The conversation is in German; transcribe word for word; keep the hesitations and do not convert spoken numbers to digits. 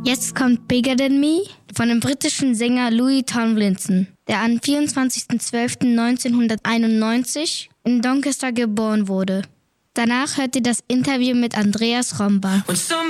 Jetzt kommt Bigger Than Me von dem britischen Sänger Louis Tomlinson, der am vierundzwanzigsten zwölften neunzehnhunderteinundneunzig in Doncaster geboren wurde. Danach hört ihr das Interview mit Andreas Romba.